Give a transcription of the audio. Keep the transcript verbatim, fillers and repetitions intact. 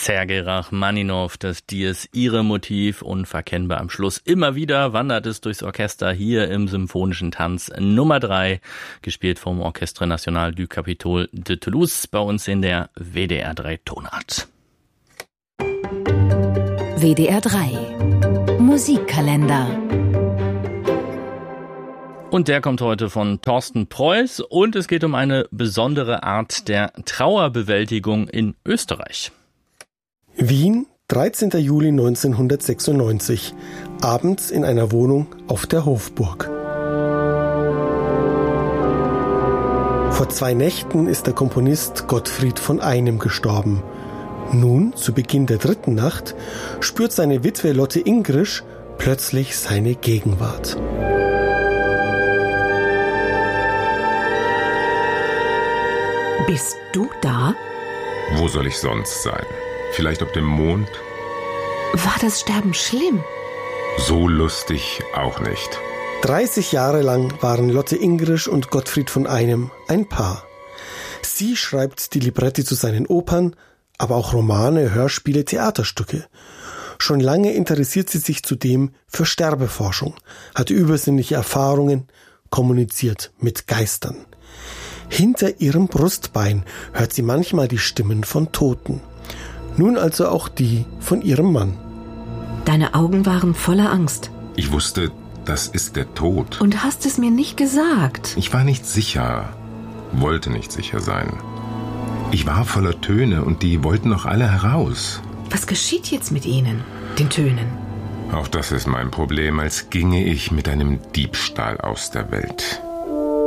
Sergei Rachmaninow, das Dies Irae Motiv, unverkennbar am Schluss. Immer wieder wandert es durchs Orchester hier im Symphonischen Tanz Nummer drei, gespielt vom Orchestre National du Capitole de Toulouse, bei uns in der W D R drei Tonart. W D R drei Musikkalender. Und der kommt heute von Thorsten Preuß und es geht um eine besondere Art der Trauerbewältigung in Österreich. Wien, dreizehnter Juli neunzehnhundertsechsundneunzig, abends in einer Wohnung auf der Hofburg. Vor zwei Nächten ist der Komponist Gottfried von Einem gestorben. Nun, zu Beginn der dritten Nacht, spürt seine Witwe Lotte Ingrisch plötzlich seine Gegenwart. Bist du da? Wo soll ich sonst sein? Vielleicht auf dem Mond? War das Sterben schlimm? So lustig auch nicht. dreißig Jahre lang waren Lotte Ingrisch und Gottfried von Einem ein Paar. Sie schreibt die Libretti zu seinen Opern, aber auch Romane, Hörspiele, Theaterstücke. Schon lange interessiert sie sich zudem für Sterbeforschung, hat übersinnliche Erfahrungen, kommuniziert mit Geistern. Hinter ihrem Brustbein hört sie manchmal die Stimmen von Toten. Nun also auch die von ihrem Mann. Deine Augen waren voller Angst. Ich wusste, das ist der Tod. Und hast es mir nicht gesagt. Ich war nicht sicher, wollte nicht sicher sein. Ich war voller Töne und die wollten noch alle heraus. Was geschieht jetzt mit ihnen, den Tönen? Auch das ist mein Problem, als ginge ich mit einem Diebstahl aus der Welt.